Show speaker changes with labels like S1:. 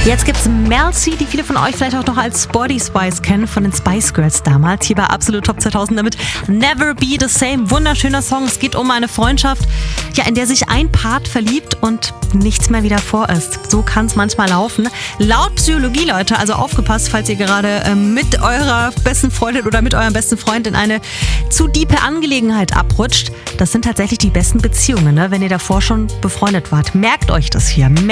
S1: Jetzt gibt's Mel C, die viele von euch vielleicht auch noch als Sporty Spice kennen, von den Spice Girls damals. Hier bei Absolut Top 2000 damit Never Be the Same. Wunderschöner Song. Es geht um eine Freundschaft, ja, in der sich ein Part verliebt und nichts mehr wieder vor ist. So kann es manchmal laufen. Laut Psychologie, Leute, also aufgepasst, falls ihr gerade mit eurer besten Freundin oder mit eurem besten Freund in eine zu diepe Angelegenheit abrutscht. Das sind tatsächlich die besten Beziehungen, ne? Wenn ihr davor schon befreundet wart. Merkt euch das hier.